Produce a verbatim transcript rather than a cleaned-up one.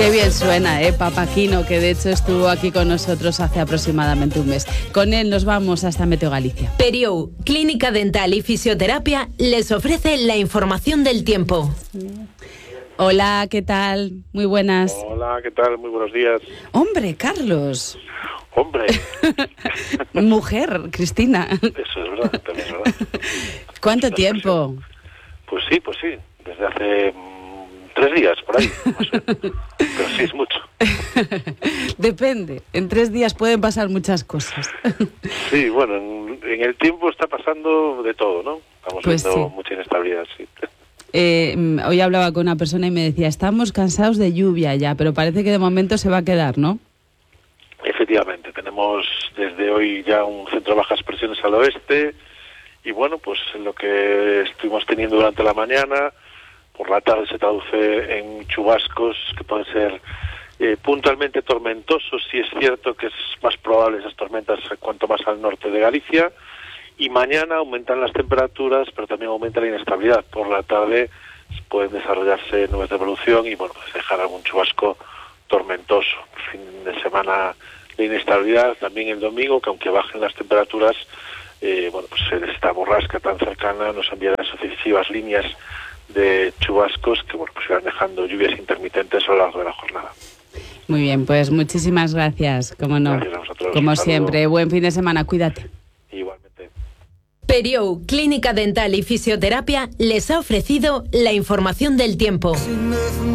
Qué bien suena, ¿eh? Papaquino, que de hecho estuvo aquí con nosotros hace aproximadamente un mes. Con él nos vamos hasta Meteo Galicia. Periou, Clínica Dental y Fisioterapia, les ofrece la información del tiempo. Hola, ¿qué tal? Muy buenas. Hola, ¿qué tal? Muy buenos días. Hombre, Carlos. Hombre. Mujer, Cristina. Eso es verdad, también es verdad. ¿Cuánto tiempo? Pues sí, pues sí. Desde hace mmm, tres días, por ahí. No sé. Pero sí es mucho. Depende. En tres días pueden pasar muchas cosas. Sí, bueno, en, en el tiempo está pasando de todo, ¿no? Estamos Pues viendo sí. mucha inestabilidad, sí. Eh, hoy hablaba con una persona y me decía, estamos cansados de lluvia ya, pero parece que de momento se va a quedar, ¿no? Efectivamente, tenemos desde hoy ya un centro de bajas presiones al oeste y bueno, pues lo que estuvimos teniendo durante la mañana, por la tarde se traduce en chubascos que pueden ser eh, puntualmente tormentosos. Sí es cierto que es más probable esas tormentas cuanto más al norte de Galicia, y mañana aumentan las temperaturas, pero también aumenta la inestabilidad. Por la tarde pueden desarrollarse nubes de evolución y bueno, pues dejar algún chubasco tormentoso. Fin de semana de inestabilidad, también el domingo, que aunque bajen las temperaturas, eh, bueno, pues esta borrasca tan cercana nos enviará sucesivas líneas de chubascos que bueno, pues irán dejando lluvias intermitentes a lo largo de la jornada. Muy bien, pues muchísimas gracias, como no. Gracias a vosotros. Como Saludo. siempre, buen fin de semana, cuídate. Igualmente. Periou, Clínica Dental y Fisioterapia, les ha ofrecido la información del tiempo.